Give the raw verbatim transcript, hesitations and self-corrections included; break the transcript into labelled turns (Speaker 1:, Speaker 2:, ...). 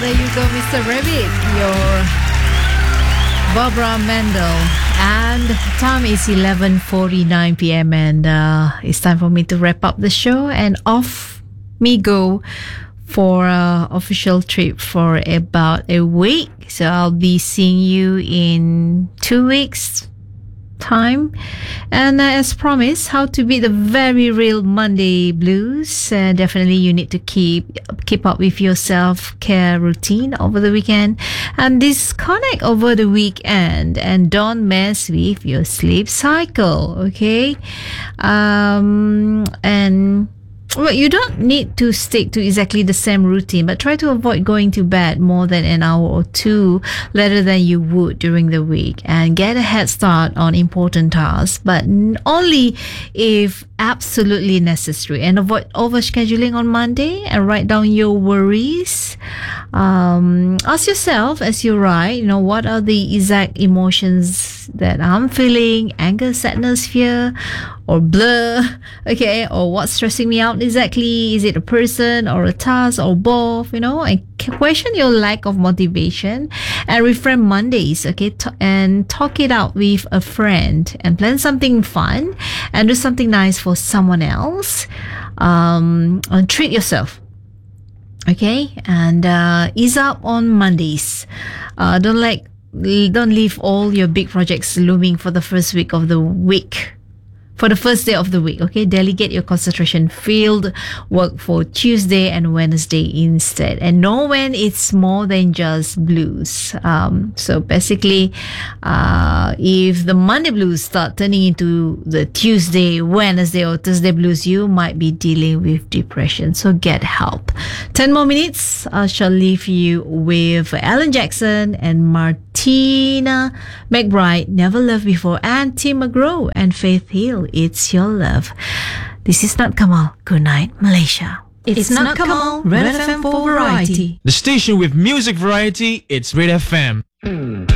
Speaker 1: there you go, Mister Rabbit, your Barbara Mendel. And time is eleven forty-nine p.m. and uh, it's time for me to wrap up the show and off me go for a official trip for about a week. So I'll be seeing you in two weeks time, and uh, as promised, how to beat the very real Monday blues. Uh, definitely you need to keep keep up with your self-care routine over the weekend and disconnect over the weekend, and don't mess with your sleep cycle, okay? Um and well, you don't need to stick to exactly the same routine, but try to avoid going to bed more than an hour or two later than you would during the week, and get a head start on important tasks, but only if absolutely necessary, and avoid overscheduling on Monday, and write down your worries. Um, ask yourself as you write, you know, what are the exact emotions that I'm feeling? Anger, sadness, fear, or blur, okay? Or what's stressing me out exactly? Is it a person or a task or both, you know? And question your lack of motivation, and reframe Mondays, okay? T- and talk it out with a friend, and plan something fun and do something nice for someone else. Um, and treat yourself. Okay, and uh, ease up on Mondays. Uh, don't like, don't leave all your big projects looming for the first week of the week. For the first day of the week, okay? Delegate your concentration field work for Tuesday and Wednesday instead. And know when it's more than just blues. Um, so basically, uh, if the Monday blues start turning into the Tuesday, Wednesday, or Thursday blues, you might be dealing with depression. So get help. Ten more minutes. I shall leave you with Alan Jackson and Martina McBride, Never Loved Before, and Tim McGraw and Faith Hill, It's Your Love. This is Not Kamal. Good night, Malaysia.
Speaker 2: It's, it's Not Kamal, Red F M for Variety.
Speaker 3: The station with music variety, it's Red F M. Mm.